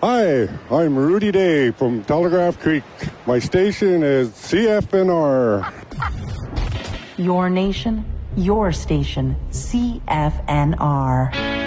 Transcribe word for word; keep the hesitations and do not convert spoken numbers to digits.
Hi, I'm Rudy Day from Telegraph Creek. My station is C F N R. Your nation, your station, C F N R.